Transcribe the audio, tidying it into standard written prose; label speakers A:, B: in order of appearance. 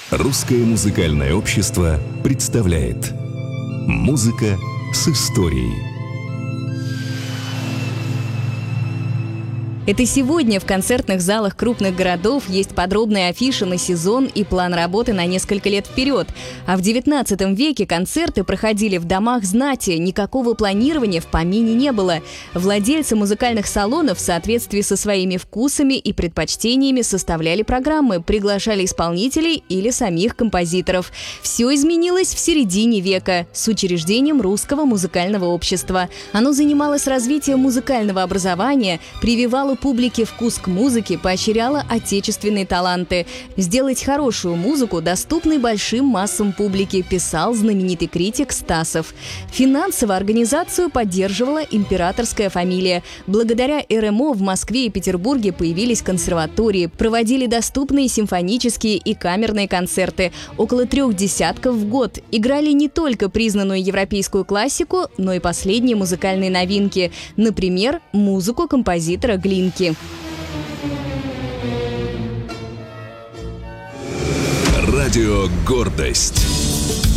A: Русское музыкальное общество представляет «Музыка с историей».
B: Это сегодня в концертных залах крупных городов есть подробные афиши на сезон и план работы на несколько лет вперед. А в XIX веке концерты проходили в домах знати, никакого планирования в помине не было. Владельцы музыкальных салонов в соответствии со своими вкусами и предпочтениями составляли программы, приглашали исполнителей или самих композиторов. Все изменилось в середине века с учреждением Русского музыкального общества. Оно занималось развитием музыкального образования, прививало публике вкус к музыке, поощряла отечественные таланты. Сделать хорошую музыку доступной большим массам публики, писал знаменитый критик Стасов. Финансово организацию поддерживала императорская фамилия. Благодаря РМО в Москве и Петербурге появились консерватории, проводили доступные симфонические и камерные концерты. Около 3 десятков в год. Играли не только признанную европейскую классику, но и последние музыкальные новинки. Например, музыку композитора Глинки.
A: Радио «Гордость».